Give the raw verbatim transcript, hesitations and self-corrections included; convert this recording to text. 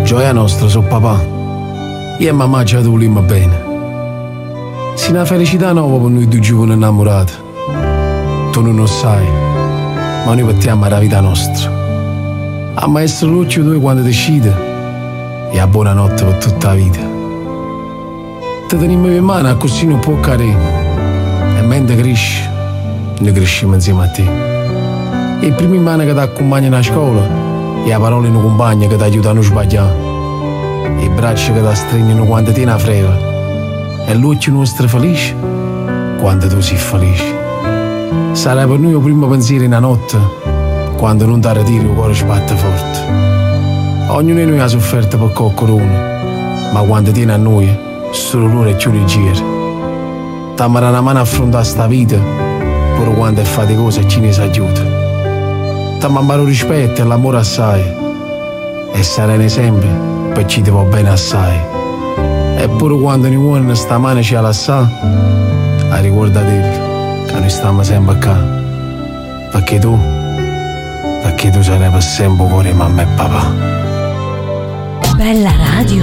Gioia nostra, so papà. Io e mamma ci volimmo bene. Si una felicità nuova per noi due giovani innamorati. Tu non lo sai, ma noi partiamo la vita nostra. A maestro Luccio tu quando decide e a buonanotte per tutta la vita. Te teniamo in mano così non può cadere. E mentre cresci, noi cresciamo insieme a te. E il primo in mano che ti accompagna a scuola e la parola in un compagno che ti aiuta a non sbagliare. E i bracci che ti stringono quando ti ne frega. E l'occhio nostro felice quando tu sei felice. Sarà per noi il primo pensiero in una notte quando non ti ritiri il cuore sbatte forte. Ognuno di noi ha sofferto per qualcuno, ma quando tiene a noi solo loro è più leggero. T'amara una mano a affrontare sta vita pure quando è faticosa e ci ne si aiuta. T'ammaro rispetto e l'amore assai e sarai sempre per chi ti va bene assai. Eppure quando noi uomini sta mano ci ha lasciato, a ricordate che noi stiamo sempre qua. Perché tu, perché tu sarai per sempre cuore mamma e papà. Bella radio.